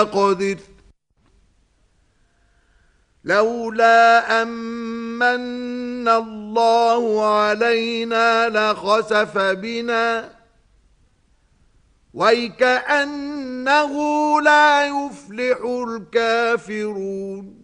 قدر لولا أمن الله علينا لخسف بنا ويكأنه لا يفلح الكافرون